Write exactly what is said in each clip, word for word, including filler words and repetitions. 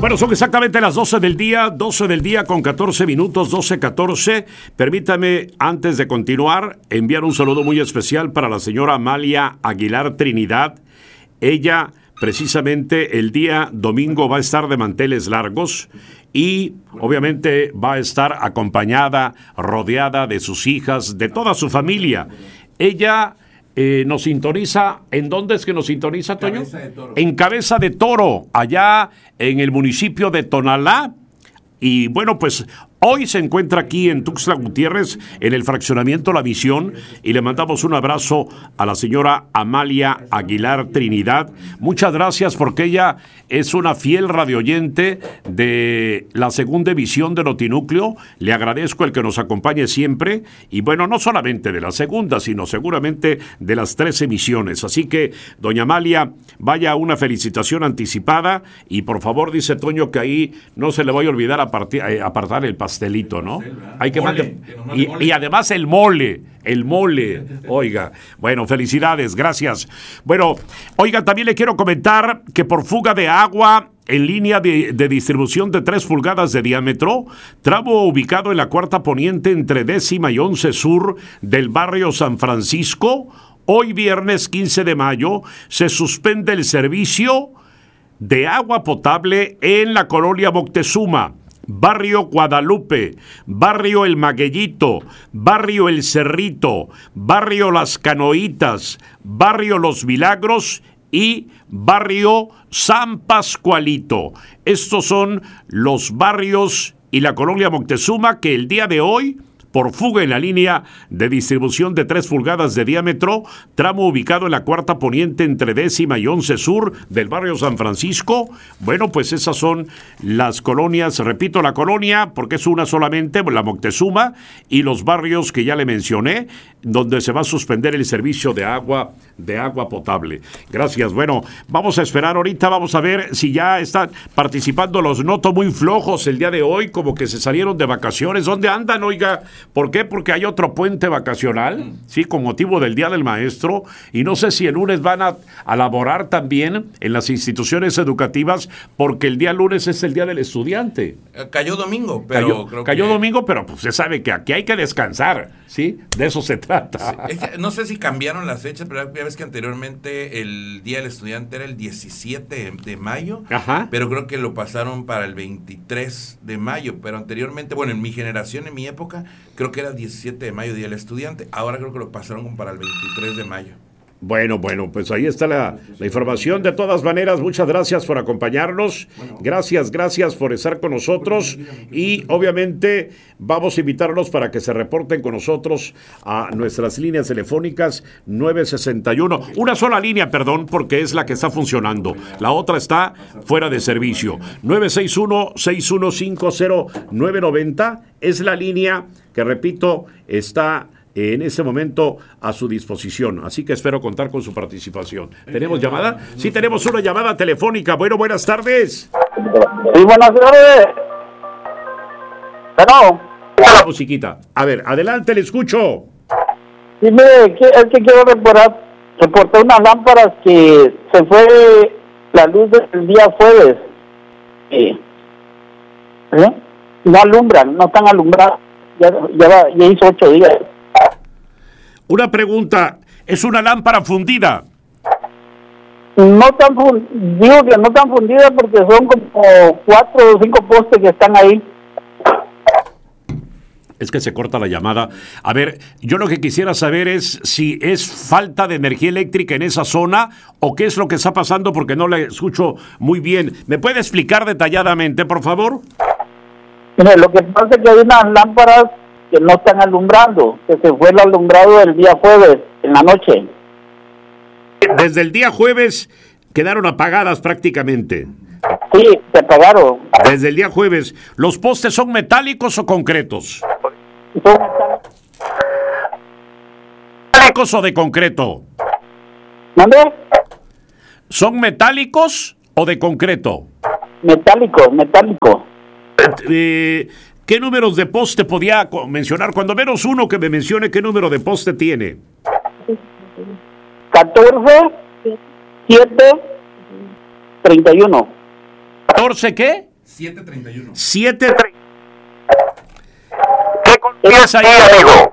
Bueno, son exactamente las doce del día, doce del día con catorce minutos, doce catorce. Permítame, antes de continuar, enviar un saludo muy especial para la señora Amalia Aguilar Trinidad. Ella, precisamente, el día domingo va a estar de manteles largos y, obviamente, va a estar acompañada, rodeada de sus hijas, de toda su familia. Ella... Eh, nos sintoniza, ¿en dónde es que nos sintoniza, Toño? Cabeza de Toro. En Cabeza de Toro, allá en el municipio de Tonalá. Y bueno, pues hoy se encuentra aquí en Tuxtla Gutiérrez, en el fraccionamiento La Visión, y le mandamos un abrazo a la señora Amalia Aguilar Trinidad. Muchas gracias, porque ella es una fiel radioyente de la segunda emisión de Notinúcleo. Le agradezco el que nos acompañe siempre, y bueno, no solamente de la segunda, sino seguramente de las tres emisiones. Así que, doña Amalia, vaya una felicitación anticipada, y por favor, dice Toño, que ahí no se le vaya a olvidar aparti- eh, apartar el pastelito, ¿no? Hay que Mole, mande- que nos mande y, mole. y además el mole, el mole, oiga, bueno, felicidades, gracias. Bueno, oiga, también le quiero comentar que por fuga de agua en línea de, de distribución de tres pulgadas de diámetro, tramo ubicado en la cuarta poniente entre décima y once sur del barrio San Francisco, hoy viernes quince de mayo, se suspende el servicio de agua potable en la colonia Moctezuma, barrio Guadalupe, barrio El Magueyito, barrio El Cerrito, barrio Las Canoitas, barrio Los Milagros y barrio San Pascualito. Estos son los barrios y la colonia Moctezuma que el día de hoy, por fuga en la línea de distribución de tres pulgadas de diámetro, tramo ubicado en la cuarta poniente entre décima y once sur del barrio San Francisco. Bueno, pues esas son las colonias, repito, la colonia, porque es una solamente, la Moctezuma, y los barrios que ya le mencioné, donde se va a suspender el servicio de agua, de agua potable. Gracias. Bueno, vamos a esperar ahorita, vamos a ver si ya están participando. Los noto muy flojos el día de hoy, como que se salieron de vacaciones. ¿Dónde andan, oiga? ¿Por qué? Porque hay otro puente vacacional, sí, con motivo del Día del Maestro, y no sé si el lunes van a, a laborar también en las instituciones educativas, porque el día lunes es el Día del Estudiante. Eh, Cayó domingo, pero Cayó, creo cayó que... domingo, pero pues usted sabe que aquí hay que descansar, ¿sí? De eso se trata. Es que no sé si cambiaron las fechas, pero ya ves que anteriormente el Día del Estudiante era el diecisiete de mayo, Ajá. pero creo que lo pasaron para el veintitrés de mayo, pero anteriormente, bueno, en mi generación, en mi época, creo que era diecisiete de mayo, Día del Estudiante, ahora creo que lo pasaron como para el veintitrés de mayo. Bueno, bueno, pues ahí está la, la información. De todas maneras, muchas gracias por acompañarnos. Gracias, gracias por estar con nosotros. Y obviamente vamos a invitarlos para que se reporten con nosotros a nuestras líneas telefónicas nueve sesenta y uno. Una sola línea, perdón, porque es la que está funcionando. La otra está fuera de servicio. nueve seis uno, seis uno cinco cero, nueve nueve cero es la línea que, repito, está en ese momento a su disposición. Así que espero contar con su participación. ¿Tenemos llamada? Sí, tenemos una llamada telefónica. Bueno, buenas tardes. Sí, buenas tardes. Pero, Hola, musiquita. A ver, adelante, le escucho. sí, mire, que- es que quiero reportar, reportar unas lámparas que se fue la luz del día jueves. Sí. ¿Eh? No alumbran, no están alumbradas. Ya, ya, va- ya hizo ocho días. Una pregunta. ¿Es una lámpara fundida? No tan fun- digo que no tan fundidas porque son como cuatro o cinco postes que están ahí. Es que se corta la llamada. A ver, yo lo que quisiera saber es si es falta de energía eléctrica en esa zona o qué es lo que está pasando, porque no le escucho muy bien. ¿Me puede explicar detalladamente, por favor? Mire, lo que pasa es que hay unas lámparas que no están alumbrando, que se fue el alumbrado el día jueves, en la noche. Desde el día jueves quedaron apagadas prácticamente. Sí, se apagaron. Desde el día jueves. ¿Los postes son metálicos o concretos? Son ¿Metálicos o de concreto? ¿Mande? ¿Son metálicos o de concreto? Metálico, metálico. Eh, ¿Qué números de poste podía co- mencionar? Cuando menos uno que me mencione qué número de poste tiene. catorce, siete, treinta y uno. ¿catorce qué? siete treinta y uno. siete treinta. ¿Qué colonia es ahí, amigo?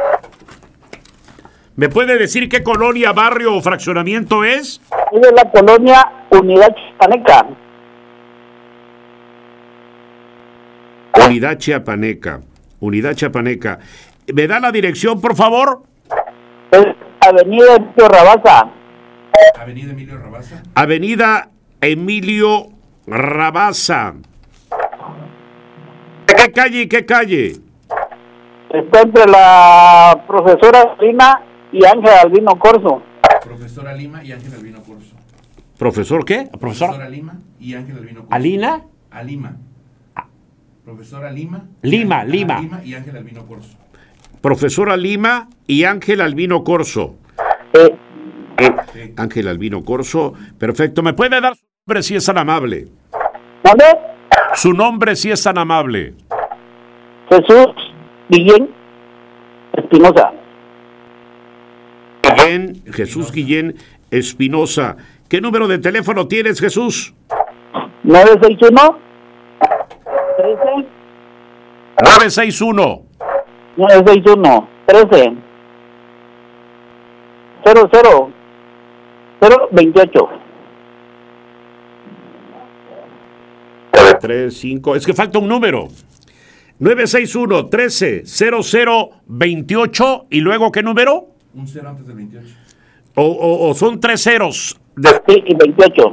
¿Me puede decir qué colonia, barrio o fraccionamiento es? Es de la colonia Unidad Chiapaneca. Unidad Chiapaneca. Unidad Chiapaneca. ¿Me da la dirección, por favor? Es Avenida Emilio Rabasa. Avenida Emilio Rabasa. Avenida Emilio Rabasa. ¿Qué calle y qué calle? Está entre la profesora Lima y Ángel Albino Corso. Profesora Lima y Ángel Albino Corso. ¿Profesor qué? ¿Profesor? Profesora Lima y Ángel Albino Corso. ¿Alina? A Lima. Profesora Lima. Lima, y Lima. Lima y Ángel Albino Corso. Profesora Lima y Ángel Albino Corso. Eh, Sí. Ángel Albino Corso. Perfecto. ¿Me puede dar su nombre si es tan amable? ¿Dónde? Su nombre si es tan amable. Jesús Guillén Espinosa. Guillén, Jesús Guillén Espinosa. ¿Qué número de teléfono tienes, Jesús? nueve seis uno trece nueve seis uno. nueve seis uno trece cero cero cero veintiocho. tres cinco. Es que falta un número. nueve seis uno trece cero cero veintiocho. ¿Y luego qué número? Un cero antes del veintiocho. O, o, o son tres ceros. De- Sí, y veintiocho.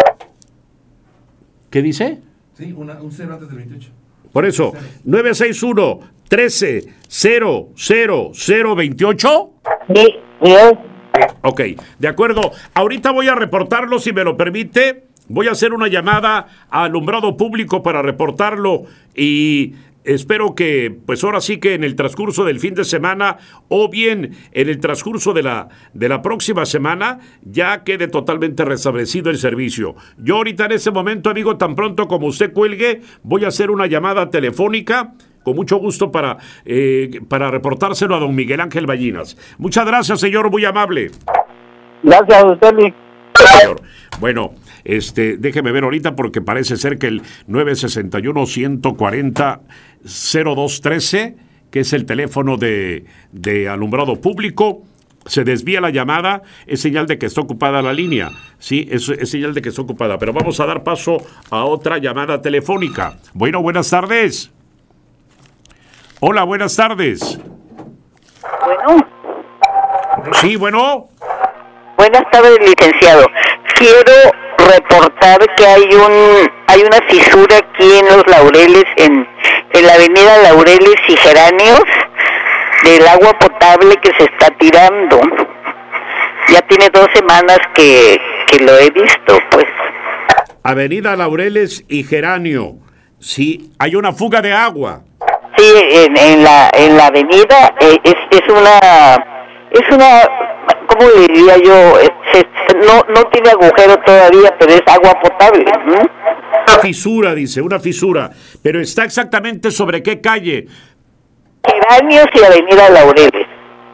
¿Qué dice? Sí, una, un cero antes del veintiocho. Por eso, nueve seis uno trece cero cero cero veintiocho. Sí, sí es. Ok, de acuerdo. Ahorita voy a reportarlo, si me lo permite. Voy a hacer una llamada a alumbrado público para reportarlo y espero que, pues ahora sí que en el transcurso del fin de semana o bien en el transcurso de la, de la próxima semana ya quede totalmente restablecido el servicio. Yo ahorita en ese momento, amigo, tan pronto como usted cuelgue, voy a hacer una llamada telefónica con mucho gusto para, eh, para reportárselo a don Miguel Ángel Ballinas. Muchas gracias, señor, muy amable. Gracias a usted, Luis. Señor. Bueno, este, déjeme ver ahorita porque parece ser que el nueve seis uno, uno cuatro cero, cero dos uno tres, que es el teléfono de, de alumbrado público, se desvía la llamada, es señal de que está ocupada la línea, sí, es, es señal de que está ocupada, pero vamos a dar paso a otra llamada telefónica. Bueno, buenas tardes. Hola, buenas tardes. Bueno, Sí, bueno. buenas tardes, licenciado. Quiero reportar que hay un hay una fisura aquí en Los Laureles, en, en la avenida Laureles y Geranios, del agua potable que se está tirando. Ya tiene dos semanas que, que lo he visto, pues. Avenida Laureles y Geranio. Sí, hay una fuga de agua. Sí, en, en la en la avenida eh, es, es una es una ¿cómo le diría yo? Eh, se- no no tiene agujero todavía, pero es agua potable. ¿m? Una fisura, dice, una fisura. Pero está exactamente sobre qué calle. Geranios y avenida Laureles.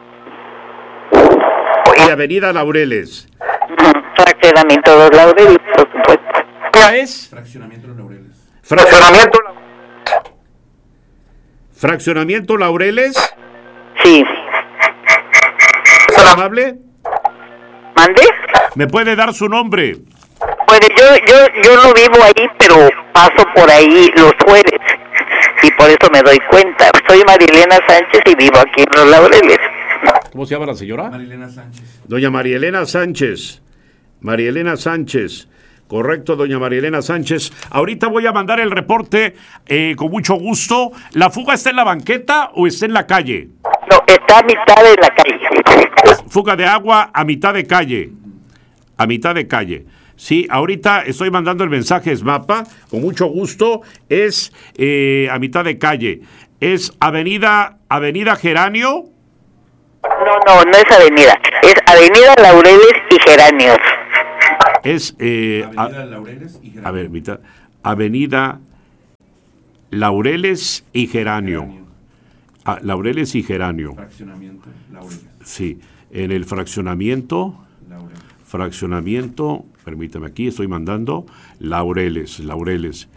Y Avenida Laureles. Ujú, Fraccionamiento de Los Laureles, por supuesto. ¿Qué es? Fraccionamiento Los Laureles. Fraccionamiento. Fraccionamiento Laureles. Sí. ¿Es amable? ¿Mande? ¿Me puede dar su nombre? Bueno, yo, yo, yo no vivo ahí, pero paso por ahí los jueves. Y por eso me doy cuenta. Soy Marilena Sánchez y vivo aquí en Los Laureles. ¿Cómo se llama la señora? Marilena Sánchez. Doña María Elena Sánchez. María Elena Sánchez. Correcto, doña María Elena Sánchez. Ahorita voy a mandar el reporte eh, con mucho gusto. ¿La fuga está en la banqueta o está en la calle? No, está a mitad de la calle. Fuga de agua a mitad de calle. A mitad de calle. Sí, ahorita estoy mandando el mensaje es mapa, con mucho gusto. Es eh, a mitad de calle. Es Avenida, Avenida Geranio. No, no, no es avenida. Es avenida Laureles y Geranios. Es eh, a- Avenida Laureles y Geranios. A ver, mitad. Avenida Laureles y Geranio. Ah, Laureles y Geranio. Fraccionamiento Laureles. Sí, en el fraccionamiento, Laureles. fraccionamiento, permítame aquí, estoy mandando Laureles, Laureles.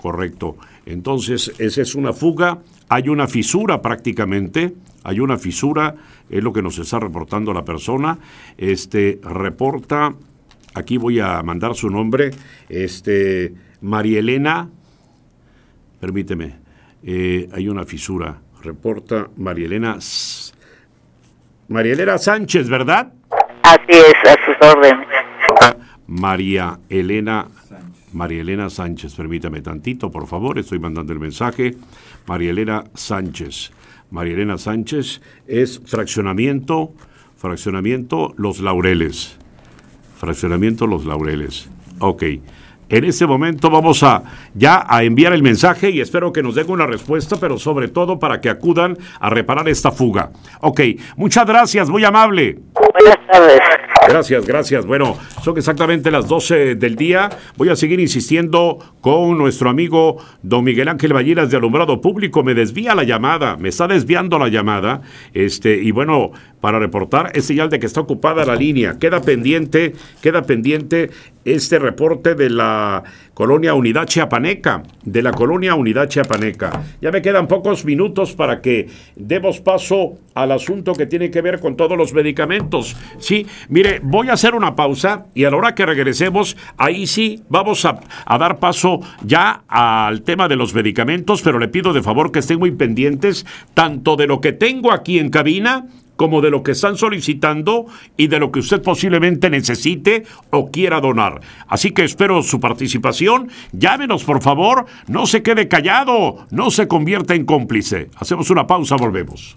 Correcto. Entonces, esa es una fuga. Hay una fisura prácticamente. Hay una fisura, es lo que nos está reportando la persona. Este, reporta, aquí voy a mandar su nombre, este, María Elena, permíteme, eh, hay una fisura. Reporta María Elena, María Elena Sánchez, ¿verdad? Así es, a sus órdenes. María Elena María Elena Sánchez, permítame tantito, por favor, estoy mandando el mensaje. María Elena Sánchez. María Elena Sánchez es fraccionamiento, fraccionamiento Los Laureles. Fraccionamiento Los Laureles. Ok. En este momento vamos a ya a enviar el mensaje y espero que nos den una respuesta, pero sobre todo para que acudan a reparar esta fuga. Ok, muchas gracias, muy amable. Buenas tardes. Gracias, gracias. Bueno, son exactamente las doce del día. Voy a seguir insistiendo con nuestro amigo don Miguel Ángel Vallinas de Alumbrado Público. Me desvía la llamada, me está desviando la llamada. Este, y bueno, para reportar es señal de que está ocupada la línea. Queda pendiente, queda pendiente este reporte de la colonia Unidad Chiapaneca, de la colonia Unidad Chiapaneca. Ya me quedan pocos minutos para que demos paso al asunto que tiene que ver con todos los medicamentos. Sí, mire, voy a hacer una pausa y a la hora que regresemos, ahí sí vamos a, a dar paso ya al tema de los medicamentos, pero le pido de favor que estén muy pendientes tanto de lo que tengo aquí en cabina como de lo que están solicitando y de lo que usted posiblemente necesite o quiera donar. Así que espero su participación. Llámenos, por favor. No se quede callado. No se convierta en cómplice. Hacemos una pausa, volvemos.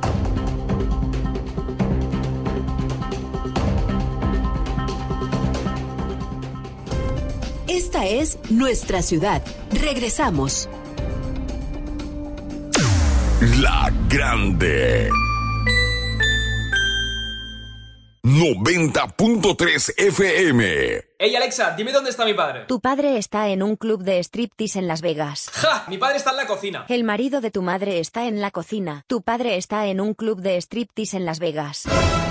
Esta es nuestra ciudad. Regresamos. La Grande. noventa punto tres F M. Hey Alexa, dime dónde está mi padre. Tu padre está en un club de striptease en Las Vegas. ¡Ja! Mi padre está en la cocina. El marido de tu madre está en la cocina. Tu padre está en un club de striptease en Las Vegas.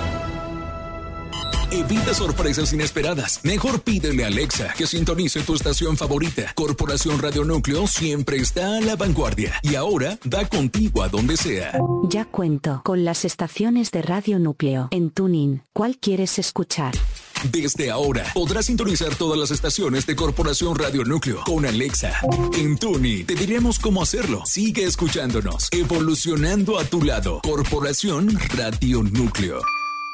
Evita sorpresas inesperadas. Mejor pídele a Alexa que sintonice tu estación favorita. Corporación Radio Núcleo siempre está a la vanguardia y ahora da contigo a donde sea. Ya cuento con las estaciones de Radio Núcleo en TuneIn. ¿Cuál quieres escuchar? Desde ahora podrás sintonizar todas las estaciones de Corporación Radio Núcleo con Alexa. En TuneIn te diremos cómo hacerlo. Sigue escuchándonos, evolucionando a tu lado. Corporación Radio Núcleo.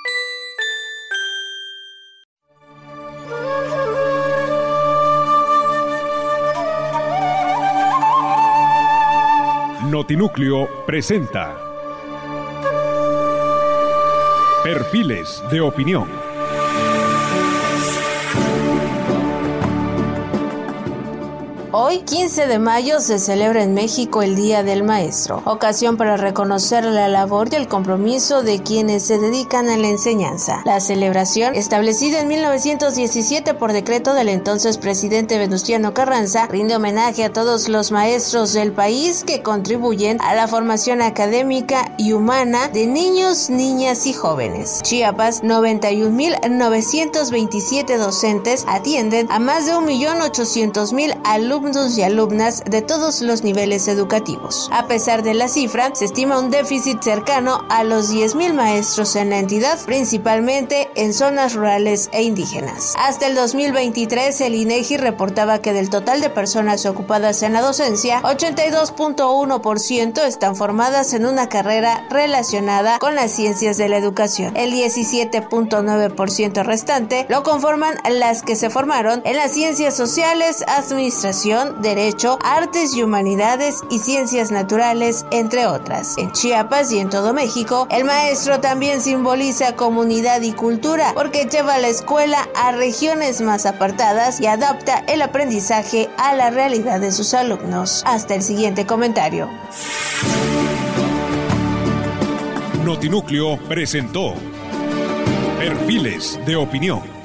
Notinúcleo presenta Perfiles de Opinión. Hoy, quince de mayo, se celebra en México el Día del Maestro, ocasión para reconocer la labor y el compromiso de quienes se dedican a la enseñanza. La celebración, establecida en mil novecientos diecisiete por decreto del entonces presidente Venustiano Carranza, rinde homenaje a todos los maestros del país que contribuyen a la formación académica y humana de niños, niñas y jóvenes. Chiapas, noventa y un mil novecientos veintisiete docentes atienden a más de un millón ochocientos mil alumnos y alumnas de todos los niveles educativos. A pesar de la cifra, se estima un déficit cercano a los diez mil maestros en la entidad, principalmente en zonas rurales e indígenas. Hasta el dos mil veintitrés, el INEGI reportaba que del total de personas ocupadas en la docencia, ochenta y dos punto uno por ciento están formadas en una carrera relacionada con las ciencias de la educación. El diecisiete punto nueve por ciento restante lo conforman las que se formaron en las ciencias sociales, administración, Derecho, Artes y Humanidades y Ciencias Naturales, entre otras. En Chiapas y en todo México, el maestro también simboliza comunidad y cultura, porque lleva la escuela a regiones más apartadas y adapta el aprendizaje a la realidad de sus alumnos. Hasta el siguiente comentario. Notinúcleo presentó Perfiles de Opinión.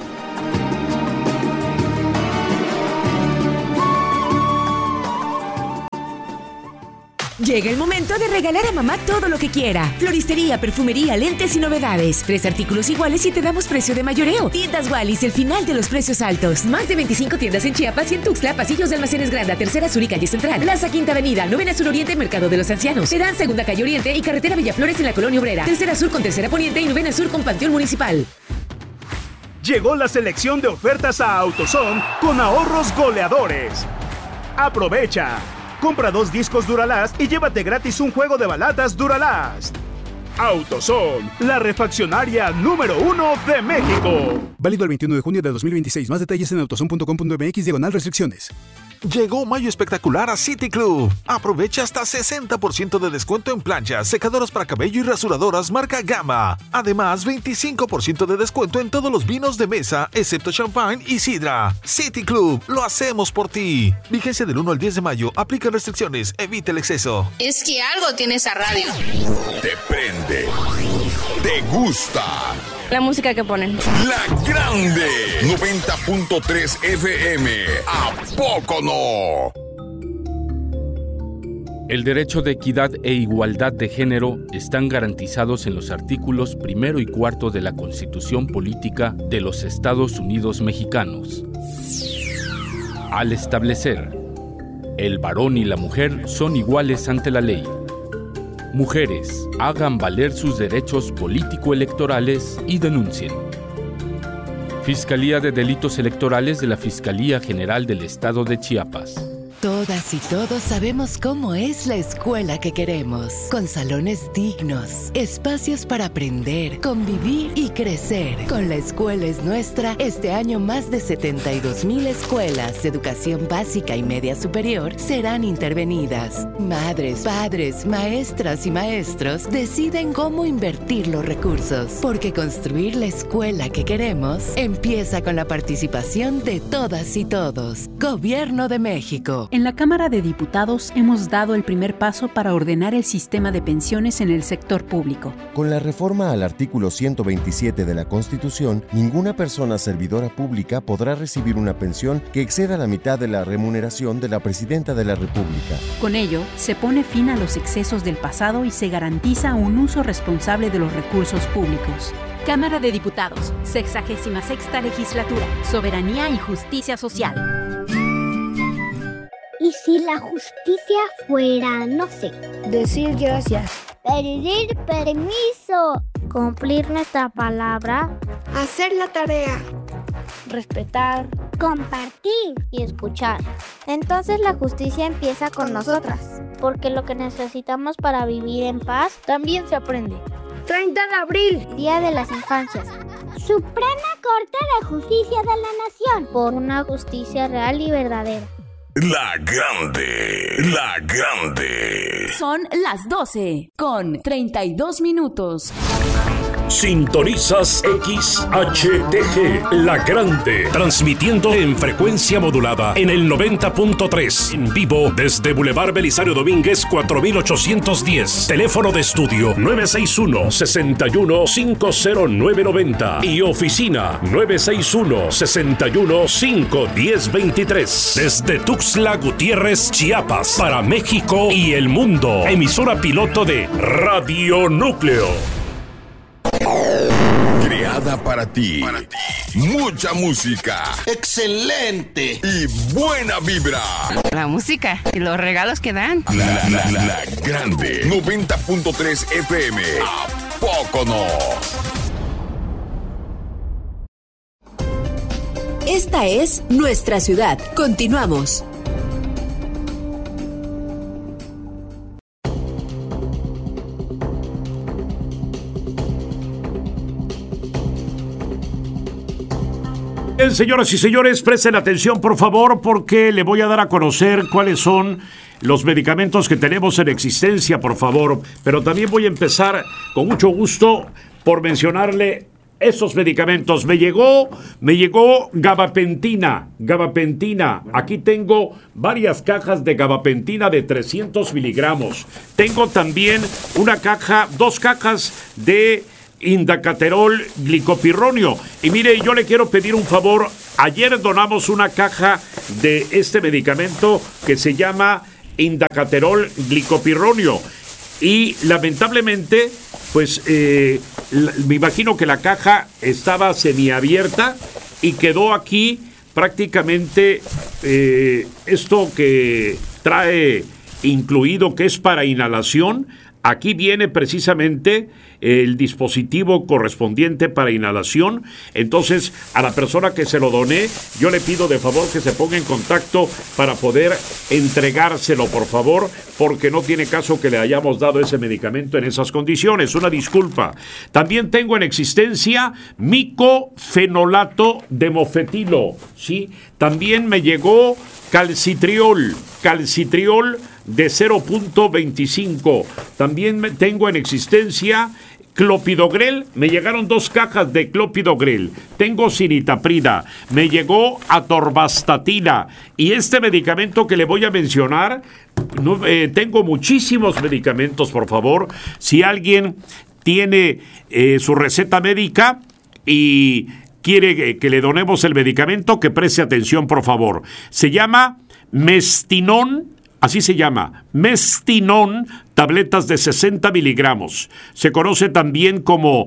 Llega el momento de regalar a mamá todo lo que quiera. Floristería, perfumería, lentes y novedades. Tres artículos iguales y te damos precio de mayoreo. Tiendas Wallis, el final de los precios altos. Más de veinticinco tiendas en Chiapas y en Tuxtla, pasillos de Almacenes Granda, Tercera Sur y Calle Central. Plaza Quinta Avenida, Novena Sur Oriente, Mercado de los Ancianos. Serán Segunda Calle Oriente y Carretera Villaflores en la Colonia Obrera. Tercera Sur con Tercera Poniente y Novena Sur con Panteón Municipal. Llegó la selección de ofertas a AutoZone con ahorros goleadores. ¡Aprovecha! Compra dos discos Duralast y llévate gratis un juego de baladas Duralast. AutoZone, la refaccionaria número uno de México. Válido el veintiuno de junio de dos mil veintiséis. Más detalles en autozone punto com punto m x diagonal restricciones. Llegó Mayo Espectacular a City Club. Aprovecha hasta sesenta por ciento de descuento en planchas, secadoras para cabello y rasuradoras marca Gama. Además, veinticinco por ciento de descuento en todos los vinos de mesa, excepto champagne y sidra. City Club, lo hacemos por ti. Vigencia del uno al diez de mayo. Aplica restricciones. Evita el exceso. Es que algo tiene esa radio. Te prende. Te gusta. La música que ponen. La Grande. noventa punto tres F M. ¿A poco no? El derecho de equidad e igualdad de género están garantizados en los artículos primero y cuarto de la Constitución Política de los Estados Unidos Mexicanos. Al establecer, el varón y la mujer son iguales ante la ley. Mujeres, hagan valer sus derechos político-electorales y denuncien. Fiscalía de Delitos Electorales de la Fiscalía General del Estado de Chiapas. Todas y todos sabemos cómo es la escuela que queremos, con salones dignos, espacios para aprender, convivir y crecer. Con La Escuela es Nuestra, este año más de setenta y dos mil escuelas de educación básica y media superior serán intervenidas. Madres, padres, maestras y maestros deciden cómo invertir los recursos, porque construir la escuela que queremos empieza con la participación de todas y todos. Gobierno de México. En la Cámara de Diputados hemos dado el primer paso para ordenar el sistema de pensiones en el sector público. Con la reforma al artículo ciento veintisiete de la Constitución, ninguna persona servidora pública podrá recibir una pensión que exceda la mitad de la remuneración de la Presidenta de la República. Con ello, se pone fin a los excesos del pasado y se garantiza un uso responsable de los recursos públicos. Cámara de Diputados, sexagésima sexta legislatura, soberanía y justicia social. ¿Y si la justicia fuera, no sé, decir gracias, pedir permiso, cumplir nuestra palabra, hacer la tarea, respetar, compartir y escuchar? Entonces la justicia empieza con nosotras, porque lo que necesitamos para vivir en paz también se aprende. treinta de abril, Día de las Infancias. Suprema Corte de Justicia de la Nación, por una justicia real y verdadera. La Grande, La Grande. Son las doce con treinta y dos minutos. Sintonizas X H T G, La Grande, transmitiendo en frecuencia modulada en el noventa punto tres, en vivo desde Boulevard Belisario Domínguez cuatro mil ochocientos diez, teléfono de estudio nueve seis uno, seis uno cinco cero nueve nueve cero y oficina nueve seis uno, seis uno cinco uno cero dos tres, desde Tuxtla Gutiérrez, Chiapas, para México y el mundo, emisora piloto de Radio Núcleo. Creada para ti. para ti. Mucha música. Excelente. Y buena vibra. La música y los regalos que dan. La, la, la, la Grande. noventa punto tres F M. ¿A poco no? Esta es nuestra ciudad. Continuamos. Bien, señoras y señores, presten atención por favor, porque le voy a dar a conocer cuáles son los medicamentos que tenemos en existencia, por favor. Pero también voy a empezar con mucho gusto por mencionarle esos medicamentos. Me llegó, me llegó gabapentina, gabapentina. Aquí tengo varias cajas de gabapentina de trescientos miligramos. Tengo también una caja, dos cajas de Indacaterol glicopirronio. Y mire, yo le quiero pedir un favor. Ayer donamos una caja de este medicamento que se llama indacaterol glicopirronio. Y lamentablemente, pues eh, la, me imagino que la caja estaba semiabierta y quedó aquí prácticamente eh, esto que trae incluido, que es para inhalación. Aquí viene precisamente el dispositivo correspondiente para inhalación. Entonces, a la persona que se lo doné, yo le pido de favor que se ponga en contacto para poder entregárselo, por favor, porque no tiene caso que le hayamos dado ese medicamento en esas condiciones. Una disculpa. También tengo en existencia micofenolato de mofetilo, ¿sí? También me llegó calcitriol, calcitriol de cero punto veinticinco. También tengo en existencia clopidogrel, me llegaron dos cajas de clopidogrel. Tengo cinitaprida, me llegó atorvastatina. Y este medicamento que le voy a mencionar, no, eh, tengo muchísimos medicamentos, por favor. Si alguien tiene eh, su receta médica y quiere que le donemos el medicamento, que preste atención, por favor. Se llama Mestinón, así se llama, Mestinón, tabletas de sesenta miligramos. Se conoce también como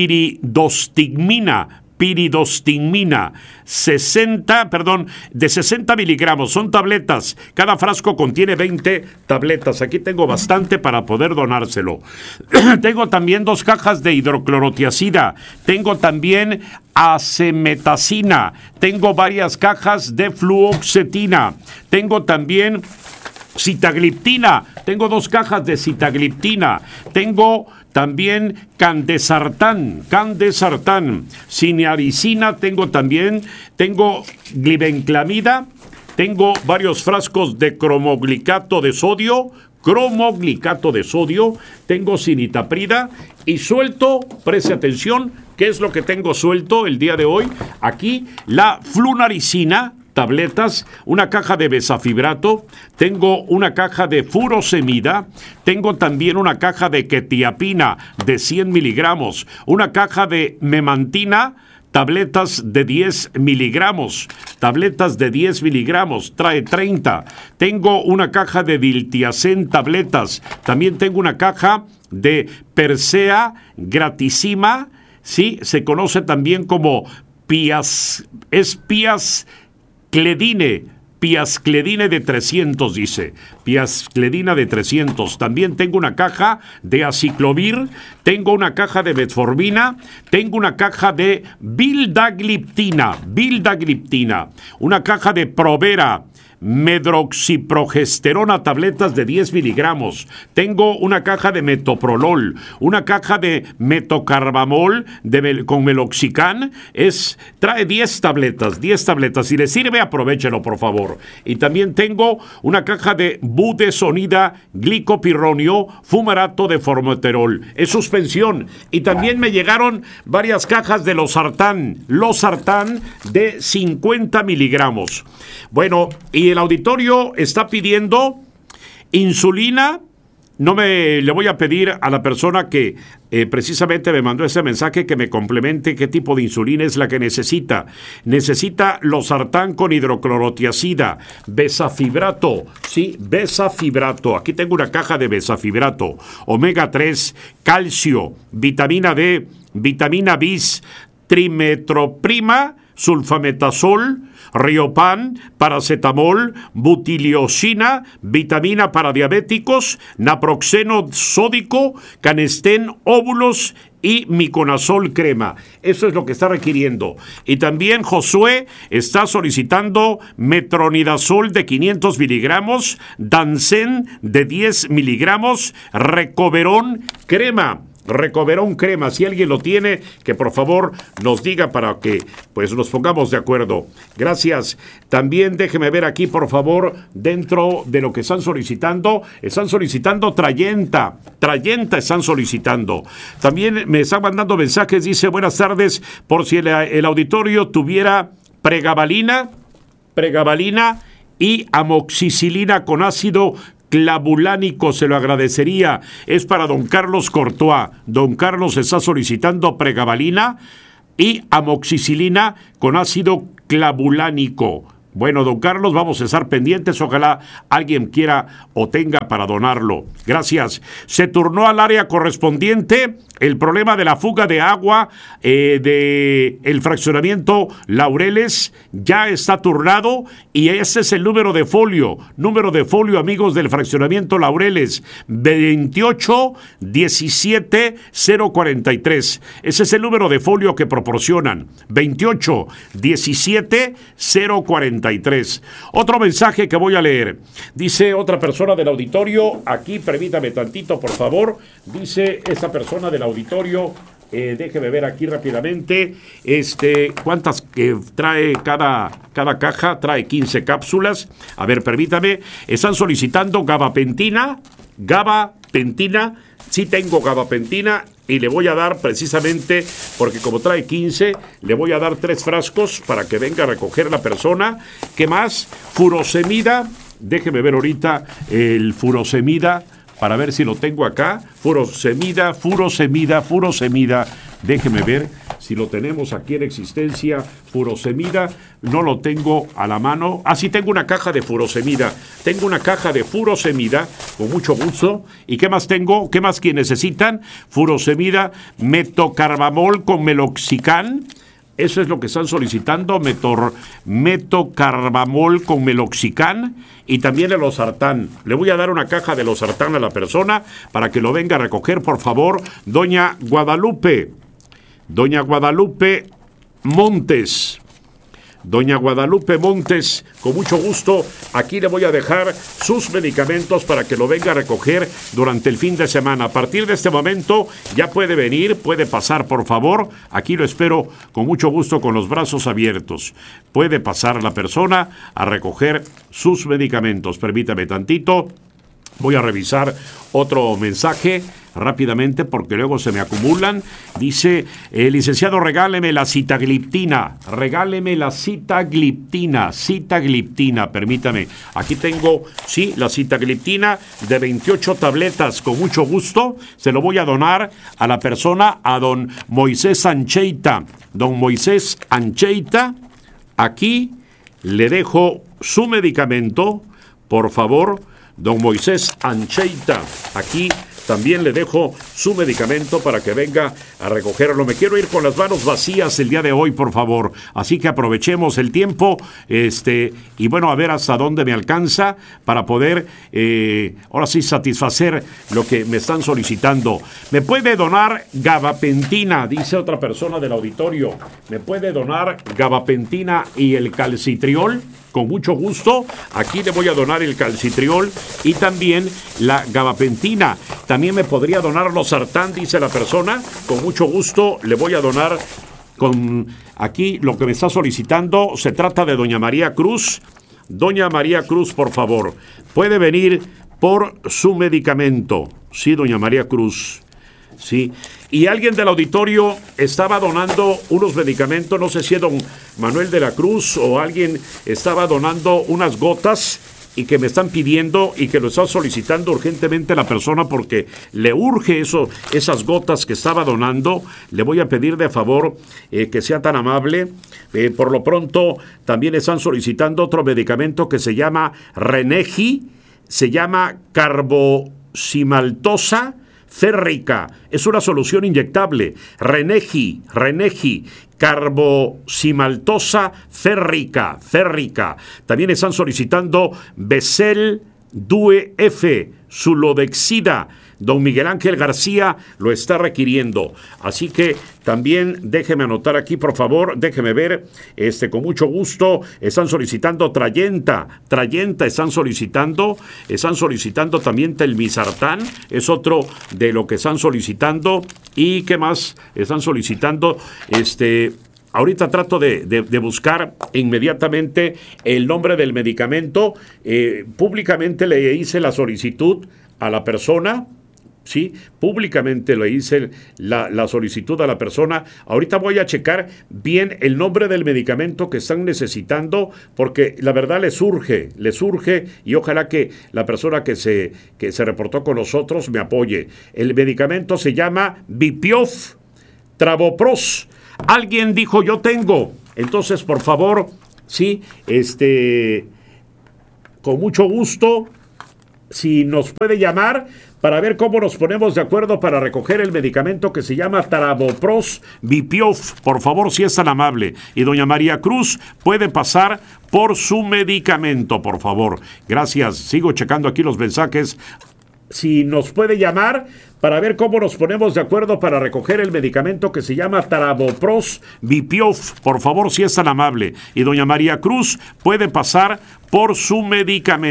piridostigmina, piridostigmina, sesenta, perdón, de sesenta miligramos. Son tabletas. Cada frasco contiene veinte tabletas. Aquí tengo bastante para poder donárselo. Tengo también dos cajas de hidroclorotiazida. Tengo también acemetacina. Tengo varias cajas de fluoxetina. Tengo también sitagliptina. Tengo dos cajas de sitagliptina. Tengo también candesartán, candesartán, cinearicina, tengo también, tengo glibenclamida, tengo varios frascos de cromoglicato de sodio, cromoglicato de sodio, tengo cinitaprida y suelto, preste atención, ¿qué es lo que tengo suelto el día de hoy? Aquí, la flunaricina, tabletas, una caja de besafibrato, tengo una caja de furosemida, tengo también una caja de quetiapina de cien miligramos, una caja de memantina, tabletas de diez miligramos, tabletas de diez miligramos, trae treinta. Tengo una caja de diltiazem tabletas, también tengo una caja de Persea gratisima, sí, se conoce también como pias, es pias Cledine, piascledine de trescientos, dice. Piascledina de trescientos. También tengo una caja de aciclovir, tengo una caja de metformina, tengo una caja de vildagliptina, vildagliptina, una caja de Provera, medroxiprogesterona, tabletas de diez miligramos. Tengo una caja de metoprolol, una caja de metocarbamol de, con meloxicam. Es, trae diez tabletas, diez tabletas. Si le sirve, aprovechelo, por favor. Y también tengo una caja de budesonida, glicopirronio, fumarato de formoterol. Es suspensión. Y también me llegaron varias cajas de losartán, losartán de cincuenta miligramos. Bueno, y el auditorio está pidiendo insulina. No me le voy a pedir a la persona que eh, precisamente me mandó ese mensaje que me complemente qué tipo de insulina es la que necesita. Necesita losartán con hidroclorotiazida, besafibrato, sí, besafibrato. Aquí tengo una caja de besafibrato, omega tres, calcio, vitamina D, vitamina bis, trimetroprima, sulfametazol, Riopan, paracetamol, butiliosina, vitamina para diabéticos, naproxeno sódico, canestén, óvulos y miconazol crema. Eso es lo que está requiriendo. Y también Josué está solicitando metronidazol de quinientos miligramos, Dansen de diez miligramos, Recoverón crema. Recoverón crema, si alguien lo tiene, que por favor nos diga para que pues nos pongamos de acuerdo. Gracias. También déjeme ver aquí, por favor, dentro de lo que están solicitando, están solicitando Trayenta, Trayenta están solicitando. También me están mandando mensajes, dice, buenas tardes, por si el, el auditorio tuviera pregabalina, pregabalina y amoxicilina con ácido clavulánico, se lo agradecería. Es para don Carlos Courtois. Don Carlos está solicitando pregabalina y amoxicilina con ácido clavulánico. Bueno, don Carlos, vamos a estar pendientes. Ojalá alguien quiera o tenga para donarlo. Gracias. Se turnó al área correspondiente el problema de la fuga de agua eh, de el fraccionamiento Laureles. Ya está turnado y ese es el número de folio. Número de folio, amigos del fraccionamiento Laureles. veintiocho diecisiete cero cuarenta y tres. Ese es el número de folio que proporcionan. veintiocho diecisiete cero cuarenta y tres. Otro mensaje que voy a leer. Dice otra persona del auditorio, aquí permítame tantito por favor, dice esa persona del auditorio, eh, déjeme ver aquí rápidamente, este, cuántas eh, trae cada, cada caja, trae quince cápsulas, a ver permítame, están solicitando gabapentina, gabapentina, sí tengo gabapentina, y le voy a dar precisamente, porque como trae quince, le voy a dar tres frascos para que venga a recoger la persona. ¿Qué más? Furosemida, déjeme ver ahorita el furosemida, para ver si lo tengo acá. Furosemida, furosemida, furosemida, déjeme ver si lo tenemos aquí en existencia. Furosemida, no lo tengo a la mano. Ah, sí, tengo una caja de furosemida. Tengo una caja de furosemida, con mucho gusto. ¿Y qué más tengo? ¿Qué más que necesitan? Furosemida, metocarbamol con meloxicam. Eso es lo que están solicitando, metor, metocarbamol con meloxicam y también el losartán. Le voy a dar una caja de losartán a la persona para que lo venga a recoger, por favor. Doña Guadalupe, doña Guadalupe Montes. Doña Guadalupe Montes, con mucho gusto, aquí le voy a dejar sus medicamentos para que lo venga a recoger durante el fin de semana. A partir de este momento ya puede venir, puede pasar, por favor. Aquí lo espero con mucho gusto, con los brazos abiertos. Puede pasar la persona a recoger sus medicamentos. Permítame tantito. Voy a revisar otro mensaje rápidamente porque luego se me acumulan. Dice, eh, licenciado, regáleme la sitagliptina, regáleme la sitagliptina, sitagliptina, permítame. Aquí tengo, sí, la sitagliptina de veintiocho tabletas, con mucho gusto. Se lo voy a donar a la persona, a don Moisés Ancheita. Don Moisés Ancheita, aquí le dejo su medicamento, por favor. Don Moisés Ancheita, aquí también le dejo su medicamento para que venga a recogerlo. Me quiero ir con las manos vacías el día de hoy, por favor. Así que aprovechemos el tiempo, este, y bueno, a ver hasta dónde me alcanza para poder, eh, ahora sí, satisfacer lo que me están solicitando. ¿Me puede donar gabapentina? Dice otra persona del auditorio. ¿Me puede donar gabapentina y el calcitriol? Con mucho gusto, aquí le voy a donar el calcitriol y también la gabapentina. También me podría donar losartán, dice la persona. Con mucho gusto le voy a donar con aquí lo que me está solicitando. Se trata de doña María Cruz. Doña María Cruz, por favor, puede venir por su medicamento. Sí, doña María Cruz. Sí, y alguien del auditorio estaba donando unos medicamentos, no sé si es don Manuel de la Cruz o alguien estaba donando unas gotas y que me están pidiendo y que lo está solicitando urgentemente la persona porque le urge eso, esas gotas que estaba donando. Le voy a pedir de favor eh, que sea tan amable. Eh, por lo pronto también están solicitando otro medicamento que se llama Renegi, se llama carbosimaltosa férrica, es una solución inyectable. Renegi, Renegi, carbosimaltosa férrica, férrica. También están solicitando Besel Due F, Sulodexida. Don Miguel Ángel García lo está requiriendo. Así que también déjeme anotar aquí, por favor, déjeme ver, este, con mucho gusto, están solicitando Trayenta, Trayenta están solicitando, están solicitando también Telmisartán, es otro de lo que están solicitando. ¿Y qué más están solicitando? Este... Ahorita trato de, de, de buscar inmediatamente el nombre del medicamento. Eh, públicamente le hice la solicitud a la persona, ¿sí? Públicamente le hice la, la solicitud a la persona. Ahorita voy a checar bien el nombre del medicamento que están necesitando, porque la verdad les urge, les urge, y ojalá que la persona que se, que se reportó con nosotros me apoye. El medicamento se llama Bipiof Travoprost. Alguien dijo yo tengo, entonces por favor, Sí, este, con mucho gusto, si nos puede llamar para ver cómo nos ponemos de acuerdo para recoger el medicamento que se llama Trabopros Bipiof, por favor, si es tan amable. Y doña María Cruz puede pasar por su medicamento, por favor. Gracias, sigo checando aquí los mensajes. Si nos puede llamar para ver cómo nos ponemos de acuerdo para recoger el medicamento que se llama Trabopros Bipiof, por favor, si es tan amable. Y doña María Cruz puede pasar por su medicamento.